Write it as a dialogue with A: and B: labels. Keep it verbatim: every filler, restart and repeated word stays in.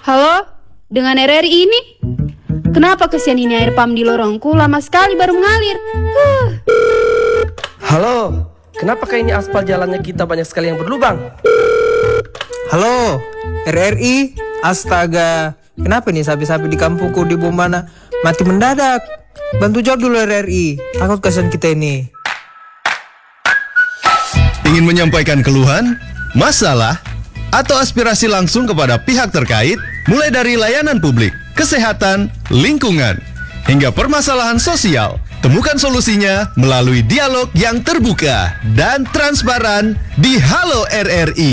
A: Halo, dengan R R I ini? Kenapa kesian ini air pam di lorongku lama sekali baru mengalir? Huh.
B: Halo, kenapa kayak ini aspal jalannya kita banyak sekali yang berlubang?
C: Halo, R R I. Astaga, kenapa nih sapi-sapi di kampungku di Bombana mati mendadak? Bantu jawab dulu R R I. Takut kasihan kita ini.
D: Ingin menyampaikan keluhan, masalah, atau aspirasi langsung kepada pihak terkait, mulai dari layanan publik, kesehatan, lingkungan, hingga permasalahan sosial. Temukan solusinya melalui dialog yang terbuka dan transparan di Halo R R I.